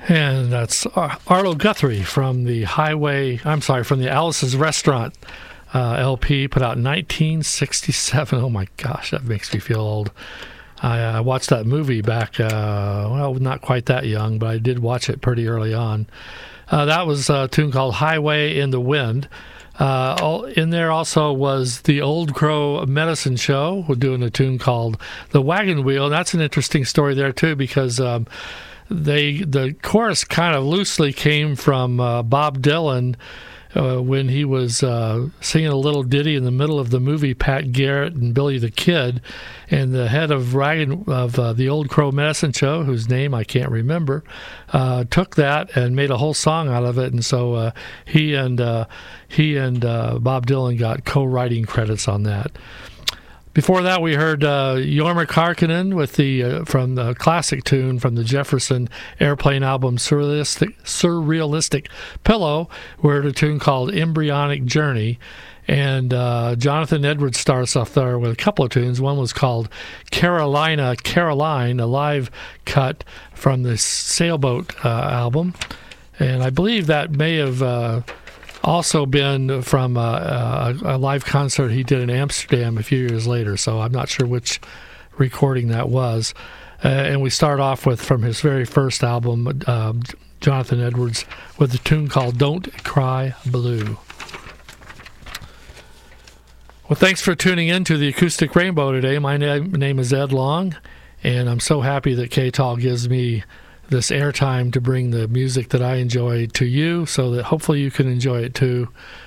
And that's Arlo Guthrie from the from the Alice's Restaurant LP, put out in 1967. Oh my gosh, that makes me feel old. I watched that movie back, not quite that young, but I did watch it pretty early on. That was a tune called Highway in the Wind. In there also was the Old Crow Medicine Show. We're doing a tune called The Wagon Wheel. And that's an interesting story there, too, because the chorus kind of loosely came from Bob Dylan when he was singing a little ditty in the middle of the movie Pat Garrett and Billy the Kid, and the head of the Old Crow Medicine Show, whose name I can't remember, took that and made a whole song out of it, and so he and Bob Dylan got co-writing credits on that. Before that, we heard Jorma Kaukonen with from the classic tune from the Jefferson Airplane album, Surrealistic Pillow. We heard a tune called Embryonic Journey. And Jonathan Edwards starts off there with a couple of tunes. One was called Carolina, Caroline, a live cut from the Sailboat album. And I believe that may have also been from a live concert he did in Amsterdam a few years later, so I'm not sure which recording that was. And we start off with, from his very first album, Jonathan Edwards, with a tune called Don't Cry Blue. Well, thanks for tuning in to the Acoustic Rainbow today. My name is Ed Long, and I'm so happy that KTAL gives me this airtime to bring the music that I enjoy to you, so that hopefully you can enjoy it too.